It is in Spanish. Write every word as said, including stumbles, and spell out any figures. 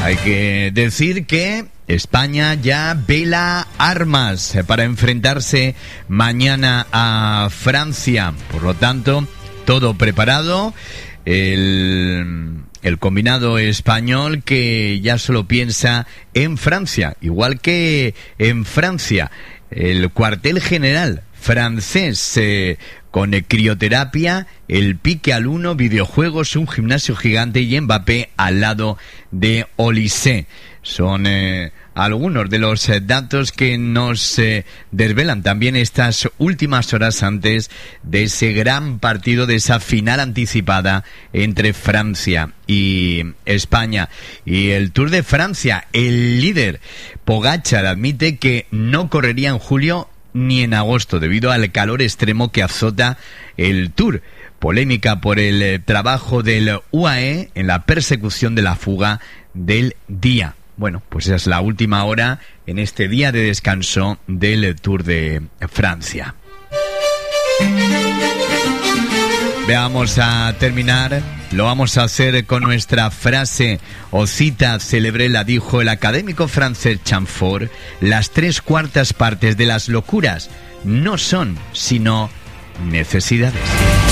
Hay que decir que España ya vela armas para enfrentarse mañana a Francia. Por lo tanto, todo preparado. El, el combinado español que ya solo piensa en Francia, igual que en Francia. El cuartel general francés eh, con crioterapia, el pique al uno, videojuegos, un gimnasio gigante y Mbappé al lado de Olysée. Son eh, algunos de los eh, datos que nos eh, desvelan también estas últimas horas antes de ese gran partido, de esa final anticipada entre Francia y España. Y el Tour de Francia, el líder Pogačar admite que no correría en julio ni en agosto debido al calor extremo que azota el Tour. Polémica por el eh, trabajo del U A E en la persecución de la fuga del día. Bueno, pues esa es la última hora en este día de descanso del Tour de Francia. Vamos a terminar, lo vamos a hacer con nuestra frase o cita célebre, la dijo el académico francés Chamfort: las tres cuartas partes de las locuras no son sino necesidades.